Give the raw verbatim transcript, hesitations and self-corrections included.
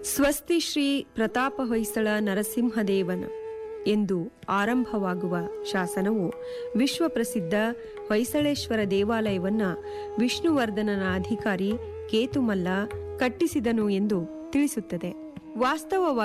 ಸ್ವಸ್ತಿ ಶ್ರೀ ಪ್ರತಾಪ ಹೊಯ್ಸಳ ನರಸಿಂಹದೇವನ ಎಂದು ಆರಂಭವಾಗುವ ಶಾಸನವು ವಿಶ್ವಪ್ರಸಿದ್ಧ ಹೊಯ್ಸಳೇಶ್ವರ ದೇವಾಲಯವನ್ನ ವಿಷ್ಣುವರ್ಧನನ ಅಧಿಕಾರಿ ಕೇತುಮಲ್ಲ ಕಟ್ಟಿಸಿದನು ಎಂದು ತಿಳಿಸುತ್ತದೆ. ವಾಸ್ತವವಾಗಿ